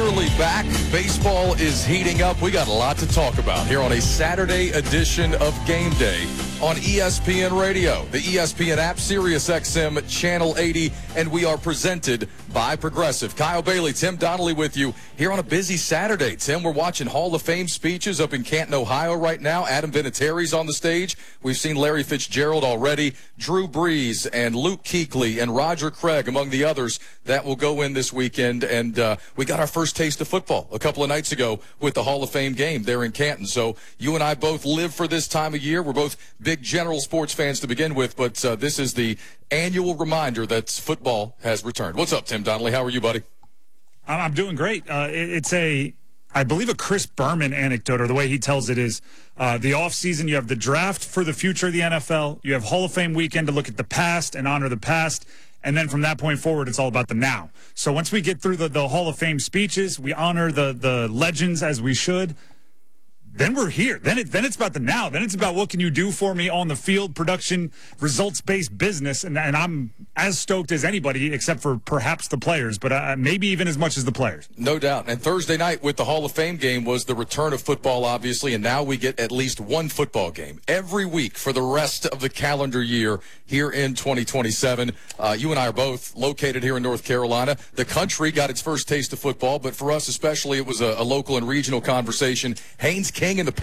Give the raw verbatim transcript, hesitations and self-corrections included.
literally back. Baseball is heating up. We got a lot to talk about here on a Saturday edition of Game Day on E S P N Radio, the E S P N app, Sirius X M Channel eighty, and we are presented by Progressive. Kyle Bailey, Tim Donnelly with you here on a busy Saturday. Tim, we're watching Hall of Fame speeches up in Canton, Ohio right now. Adam Vinatieri's on the stage. We've seen Larry Fitzgerald already, Drew Brees and Luke Kuechly and Roger Craig among the others that will go in this weekend. And uh, we got our first taste of football a couple of nights ago with the Hall of Fame game there in Canton. So you and I both live for this time of year. We're both big general sports fans to begin with, but uh, this is the annual reminder that football has returned. What's up, Tim Donnelly? How are you, buddy? I'm doing great. Uh, it's a, I believe, a Chris Berman anecdote, or the way he tells it is uh, the offseason, you have the draft for the future of the N F L. You have Hall of Fame weekend to look at the past and honor the past. And then from that point forward, it's all about the now. So once we get through the, the Hall of Fame speeches, we honor the, the legends as we should. Then we're here. Then it, then it's about the now. Then it's about what can you do for me on the field, production, results-based business. And, and I'm as stoked as anybody, except for perhaps the players, but uh, maybe even as much as the players. No doubt. And Thursday night with the Hall of Fame game was the return of football, obviously, and now we get at least one football game every week for the rest of the calendar year here in twenty twenty-seven. Uh, you and I are both located here in North Carolina. The country got its first taste of football, but for us especially, it was a, a local and regional conversation. Haynes King and the